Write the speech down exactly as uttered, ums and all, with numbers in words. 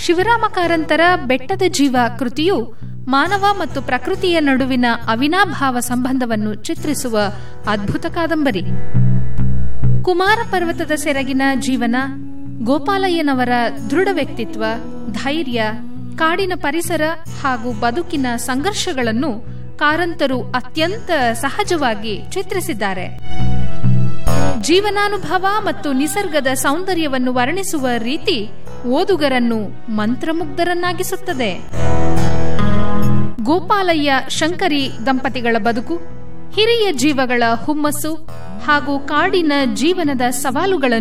ಶಿವರಾಮ ಕಾರಂತರ ಬೆಟ್ಟದ ಜೀವ ಕೃತಿಯು ಮಾನವ ಮತ್ತು ಪ್ರಕೃತಿಯ ನಡುವಿನ ಅವಿನಾಭಾವ ಸಂಬಂಧವನ್ನು ಚಿತ್ರಿಸುವ ಅದ್ಭುತ ಕಾದಂಬರಿ. ಕುಮಾರ ಪರ್ವತದ ಸೆರಗಿನ ಜೀವನ ಗೋಪಾಲಯ್ಯನವರ ದೃಢ ವ್ಯಕ್ತಿತ್ವ ಧೈರ್ಯ ಕಾಡಿನ ಪರಿಸರ ಹಾಗೂ ಬದುಕಿನ ಸಂಘರ್ಷಗಳನ್ನು ಕಾರಂತರು ಅತ್ಯಂತ ಸಹಜವಾಗಿ ಚಿತ್ರಿಸಿದ್ದಾರೆ. ಜೀವನಾನುಭವ ಮತ್ತು ನಿಸರ್ಗದ ಸೌಂದರ್ಯವನ್ನು ವರ್ಣಿಸುವ ರೀತಿ ಓದುಗರನ್ನು ಮಂತ್ರಮುಗ್ಧರನ್ನಾಗಿಸುತ್ತದೆ. ಗೋಪಾಲಯ್ಯ ಶಂಕರಿ ದಂಪತಿಗಳ ಬದುಕು ಹಿರಿಯ ಜೀವಗಳ ಹುಮ್ಮಸ್ಸು ಹಾಗೂ ಕಾಡಿನ ಜೀವನದ ಸವಾಲುಗಳನ್ನು